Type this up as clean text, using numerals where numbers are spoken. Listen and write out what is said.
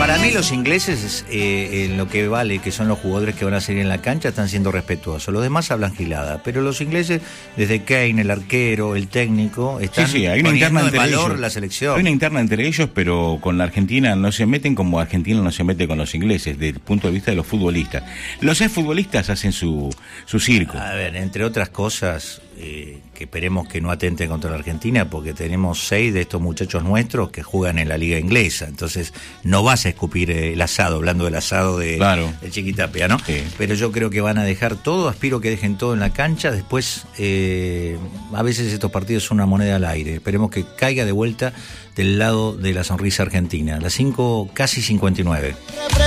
Para mí los ingleses, en lo que vale, que son los jugadores que van a salir en la cancha, están siendo respetuosos. Los demás hablan gilada, pero los ingleses, desde Kane, el arquero, el técnico, están hay una interna poniendo en valor ellos. la selección. Hay una interna entre ellos, pero con la Argentina no se meten como Argentina no se mete con los ingleses, desde el punto de vista de los futbolistas. Los exfutbolistas hacen su circo. A ver, entre otras cosas, que esperemos que no atenten contra la Argentina, porque tenemos 6 de estos muchachos nuestros que juegan en la liga inglesa, entonces no vas a escupir el asado, hablando del asado de Chiquitapia, ¿no? Sí. Pero yo creo que van a dejar todo, aspiro que dejen todo en la cancha, después a veces estos partidos son una moneda al aire, esperemos que caiga de vuelta del lado de la sonrisa argentina. Las 5, casi 59.